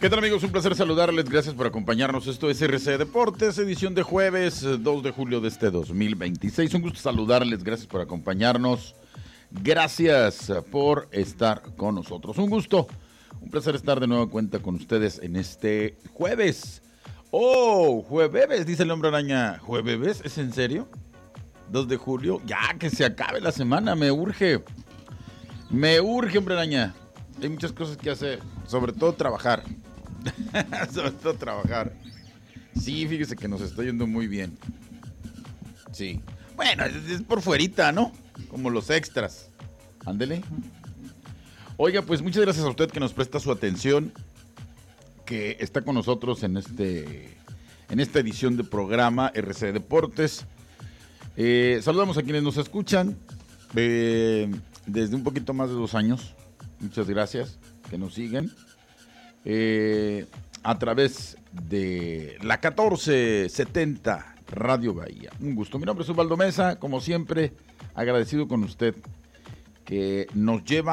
¿Qué tal, amigos? Un placer saludarles. Gracias por acompañarnos. Esto es RC Deportes, edición de jueves 2 de julio de este 2026. Un gusto saludarles. Gracias por acompañarnos. Gracias por estar con nosotros. Un gusto, un placer estar de nueva cuenta con ustedes en este jueves. ¡Oh! Jueves, dice el hombre araña. ¿Jueves? ¿Es en serio? 2 de julio. Ya, que se acabe la semana. Me urge. Hombre araña. Hay muchas cosas que hacer. Sobre todo trabajar. Sobre todo trabajar. Sí, fíjese que nos está yendo muy bien. Sí. Bueno, es por fuerita, ¿no? Como los extras. Ándele. Oiga, pues muchas gracias a usted que nos presta su atención, que está con nosotros en esta edición de programa RC Deportes. Saludamos a quienes nos escuchan desde un poquito más de 2 años. Muchas gracias, que nos siguen a través de la 1470 Radio Bahía. Un gusto. Mi nombre es Osvaldo Mesa, como siempre, agradecido con usted que nos lleva